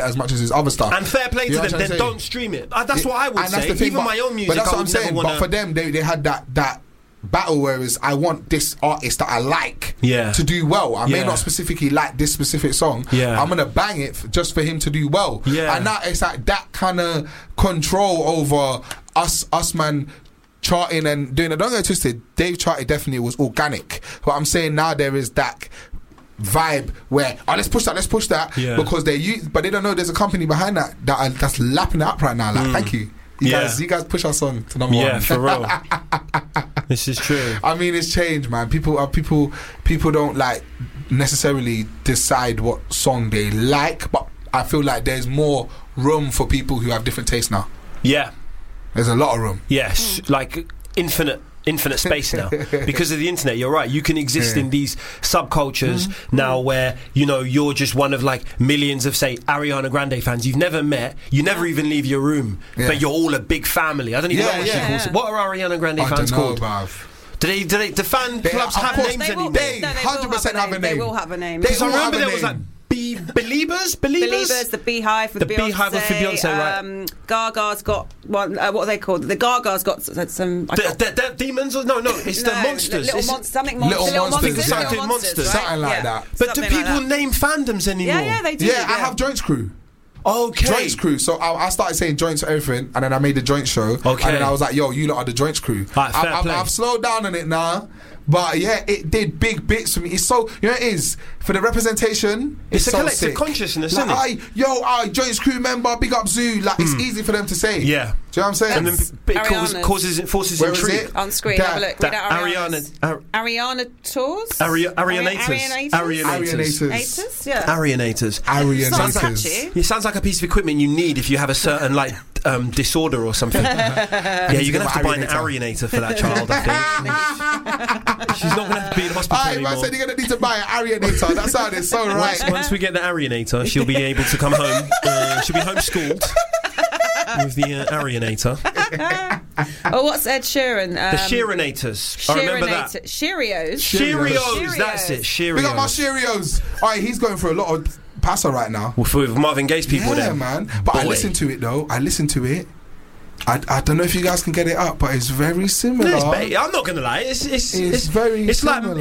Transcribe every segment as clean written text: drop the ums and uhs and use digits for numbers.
as much as his other stuff. And fair play to them. Then don't stream it. That's what I would say. Even my own music. But that's what I'm saying. But for them, they had that battle, whereas I want this artist that I like to do well. I may not specifically like this specific song. I'm gonna bang it just for him to do well. And now it's like that kind of control over us man charting and doing it. Don't get twisted, Dave charted definitely was organic, but I'm saying now there is that vibe where let's push that because but they don't know there's a company behind that's lapping it up right now. Like thank you. You guys push our song to number one. Yeah, for real. This is true. I mean, it's changed, man. People don't like necessarily decide what song they like, but I feel like there's more room for people who have different tastes now. Yeah, there's a lot of room. Yes, like infinite space now because of the internet. You're right, you can exist in these subcultures now where you're just one of like millions of, say, Ariana Grande fans you've never met, you never even leave your room, but you're all a big family. I don't even know what she calls it. What are Ariana Grande fans called? Do the fan clubs have names anymore? They 100% have a name. They will have a name. Because I remember there was like Believers, the Beehive with Beyonce, right? Gaga's got one. What are they called? The Gaga's got some. The demons? No, it's the monsters. Something monsters. Something like that. But do people name fandoms anymore? Yeah, they do. Yeah, I have Joints Crew. Okay. Joints Crew. So I started saying Joints for everything, and then I made the Joint Show. Okay. And then I was like, yo, you lot are the Joints Crew. Right, I've slowed down on it now. But yeah, it did big bits for me. It's so, it is for the representation. It's a so collective sick. Consciousness, like, isn't it? Joints Crew member, big up Zoo. Like it's easy for them to say. Yeah. Do you know what I'm saying? And then it forces Where intrigue. Is it? On screen, have a look. Ariana Tours? Arianators. Yeah. Arianators. It sounds like a piece of equipment you need if you have a certain disorder or something. Yeah, you're going to have to buy an Arianator for that child, I think. She's not going to have to be in hospital anymore. I said you're going to need to buy an Arianator. That sounded so right. Once we get the Arianator, she'll be able to come home. She'll be homeschooled with the Arianator. What's Ed Sheeran? The Sheeranators. I remember that. Cheerios. That's it. Cheerios. We got my Cheerios. Alright, he's going for a lot of passer right now. With Marvin Gaye's people there. Yeah, man. But I listened to it though. I don't know if you guys can get it up, but it's very similar. I'm not gonna lie. It's very similar.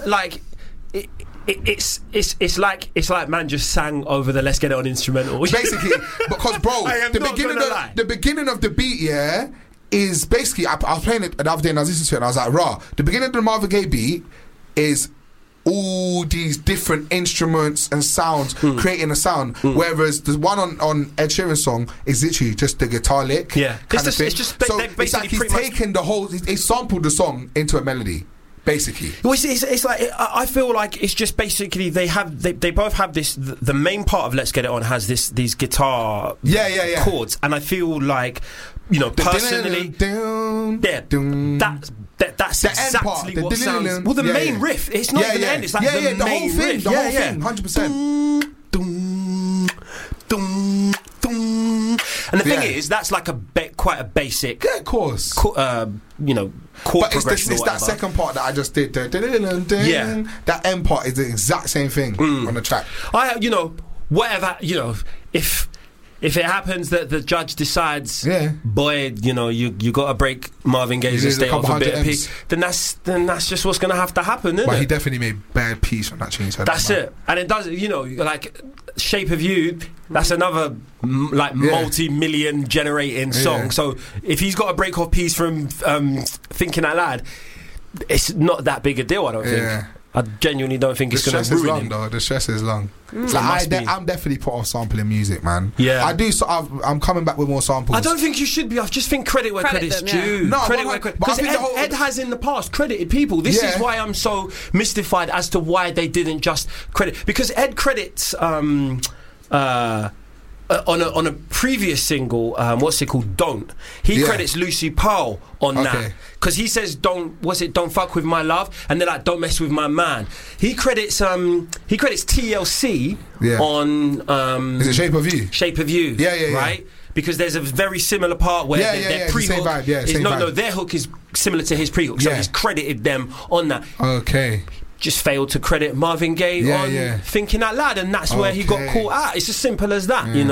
It's like man just sang over the Let's Get It On instrumental. Basically, because bro, the beginning of the beat, is basically I was playing it the other day and I was listening to it and I was like, raw. The beginning of the Marvin Gaye beat is all these different instruments and sounds creating a sound, whereas the one on Ed Sheeran's song is literally just the guitar lick. Yeah, it's like he's taken the whole, he sampled the song into a melody. Basically, well, it's like I feel like it's just basically they both have this. The main part of Let's Get It On has these guitar chords, and I feel like personally, that's exactly what sounds. Well, the main riff. It's not even the end. It's like the main riff. The whole thing, 100%. And the thing is, that's like quite a basic, of course, chord but progression. It's that second part that I just did. That end part is the exact same thing on the track. If it happens that the judge decides, boy, you got to break Marvin Gaye's estate off a bit of peace, then that's just what's going to have to happen, isn't it? But he definitely made bad peace on that change. That's it, and it does. Like Shape of You, that's another multi-million generating song. So if he's got to break off peace from Thinking Out Loud, it's not that big a deal. I don't think. I genuinely don't think it's going to ruin him. The stress is long. I'm definitely put off sampling music, man. Yeah, I do. So I'm coming back with more samples. I don't think you should be. I just think credit where credit's due. No, because Ed has in the past credited people. This is why I'm so mystified as to why they didn't just credit. Because Ed credits on a previous single, what's it called? Don't. He credits Lucy Pearl on that. Because he says don't fuck with my love, and they're like don't mess with my man. He credits TLC on is it Shape of You? Shape of You. Yeah. Right? Because there's a very similar part where their pre-hook their hook is similar to his pre-hook, so he's credited them on that. Okay. Just failed to credit Marvin Gaye on Thinking Out Loud, and that's where he got caught out. It's as simple as that,